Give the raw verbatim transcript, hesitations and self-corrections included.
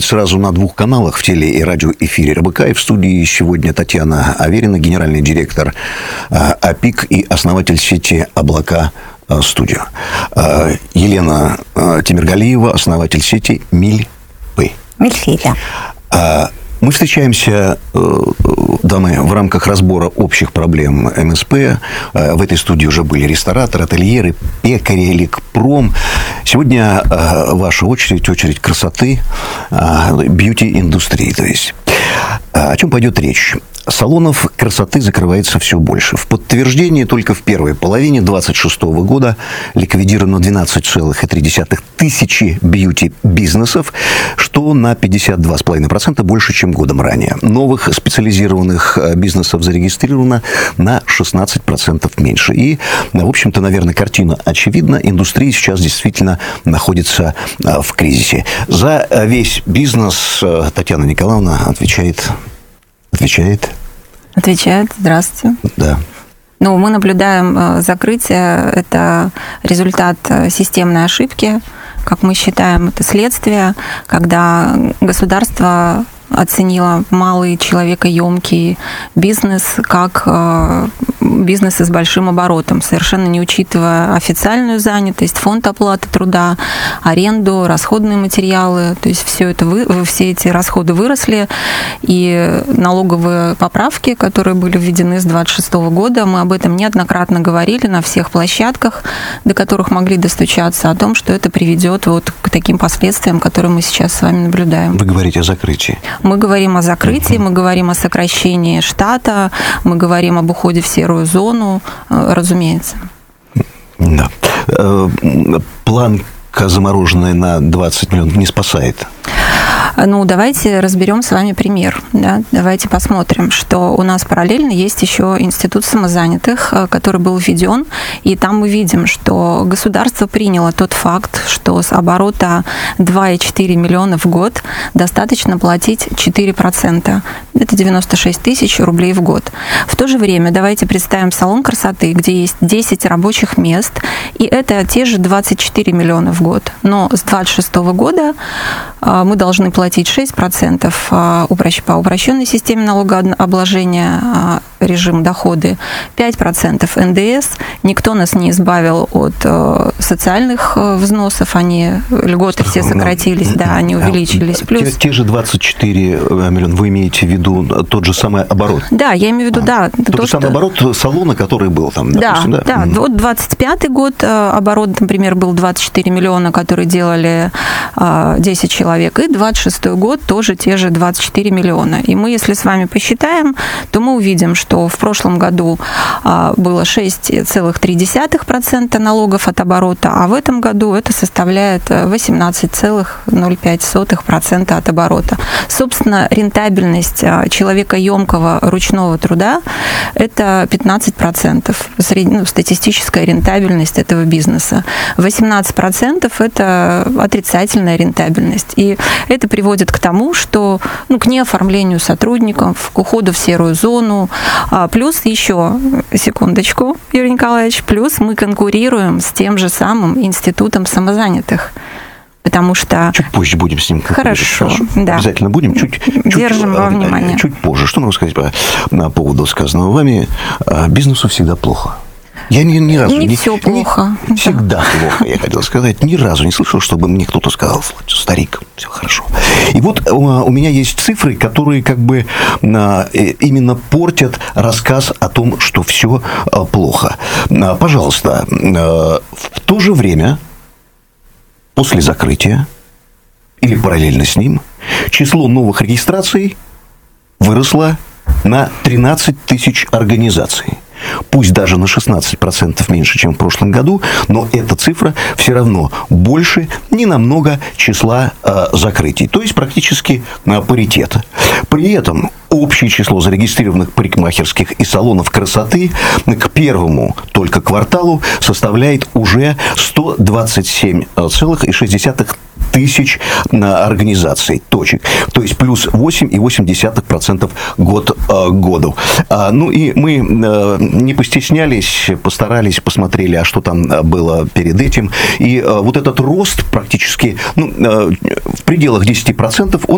сразу на двух каналах в теле- и радиоэфире РБК. И в студии сегодня Татьяна Аверина, генеральный директор АПИК и основатель сети «Облака Студио». Елена Тимиргалиева, основатель сети «Мильпы». Мильпы, да. Мы встречаемся, дамы, в рамках разбора общих проблем эм эс пэ. В этой студии уже были рестораторы, ательеры, пекари, Ликпром. Сегодня ваша очередь, очередь красоты, бьюти-индустрии. То есть, о чем пойдет речь? Салонов красоты закрывается все больше. В подтверждение только в первой половине две тысячи двадцать шестого года ликвидировано двенадцать целых три десятых тысячи бьюти-бизнесов, что на пятьдесят два целых пять десятых процента больше, чем годом ранее. Новых специализированных бизнесов зарегистрировано на шестнадцать процентов меньше. И, в общем-то, наверное, картина очевидна. Индустрия сейчас действительно находится в кризисе. За весь бизнес Татьяна Николаевна отвечает... Отвечает? Отвечает. Здравствуйте. Да. Ну, мы наблюдаем закрытие. Это результат системной ошибки. Как мы считаем, это следствие, когда государство оценила малый человекоемкий бизнес как бизнесы с большим оборотом, совершенно не учитывая официальную занятость, фонд оплаты труда, аренду, расходные материалы. То есть все, это, все эти расходы выросли, и налоговые поправки, которые были введены с две тысячи двадцать шестого года, мы об этом неоднократно говорили на всех площадках, до которых могли достучаться, о том, что это приведет вот к таким последствиям, которые мы сейчас с вами наблюдаем. Вы говорите о закрытии. Мы говорим о закрытии, мы говорим о сокращении штата, мы говорим об уходе в серую зону, разумеется. Да. Планка замороженная на двадцать миллионов не спасает? Ну, давайте разберем с вами пример. Да? Давайте посмотрим, что у нас параллельно есть еще институт самозанятых, который был введен, и там мы видим, что государство приняло тот факт, что с оборота два и четыре миллиона в год достаточно платить четыре процента. Это девяносто шесть тысяч рублей в год. В то же время давайте представим салон красоты, где есть десять рабочих мест, и это те же двадцать четыре миллиона в год. Но с две тысячи двадцать шестого года мы должны платить шесть процентов по упрощенной системе налогообложения, режим доходы, пять процентов эн дэ эс. Никто нас не избавил от социальных взносов, они, льготы все сократились, да, они увеличились. Плюс... Те, те же двадцать четыре миллиона, вы имеете в виду тот же самый оборот? Да, я имею в виду, да. Тот то, же самый что... оборот салона, который был там, допустим, да? Да, да. Вот двадцать пятый год оборот, например, был двадцать четыре миллиона, которые делали десять человек, и двадцать шестой год тоже те же двадцать четыре миллиона. И мы, если с вами посчитаем, то мы увидим, что в прошлом году было шесть целых три десятых процента налогов от оборота, а в этом году это составляет восемнадцать целых ноль пять сотых процента от оборота. Собственно, рентабельность человекоемкого ручного труда – это пятнадцать процентов, ну, статистическая рентабельность этого бизнеса. восемнадцать процентов – это отрицательная рентабельность. И это приводит к тому, что, ну, к неоформлению сотрудников, к уходу в серую зону. А плюс еще, секундочку, Юрий Николаевич, плюс мы конкурируем с тем же самым институтом самозанятых. Потому что... Чуть позже будем с ним конкурировать. Хорошо, да. Обязательно будем. Чуть, Держим чуть, во внимание. Чуть позже. Что могу сказать по, по поводу сказанного вами? Бизнесу всегда плохо. Я ни, ни разу не, не все плохо. Не, всегда да. плохо, я хотел сказать. Ни разу не слышал, чтобы мне кто-то сказал: старик, все хорошо. И вот у меня есть цифры, которые как бы именно портят рассказ о том, что все плохо. Пожалуйста, в то же время, после закрытия или параллельно с ним, число новых регистраций выросло на тринадцать тысяч организаций. Пусть даже на шестнадцать процентов меньше, чем в прошлом году, но эта цифра все равно больше ненамного числа э, закрытий. То есть практически э, паритет. При этом общее число зарегистрированных парикмахерских и салонов красоты к первому только кварталу составляет уже сто двадцать семь целых шесть десятых тысяч организаций, точек. То есть плюс восемь целых восемь десятых процента год к году. Ну и мы не постеснялись, постарались, посмотрели, а что там было перед этим. И вот этот рост практически, ну, в пределах десяти процентов, он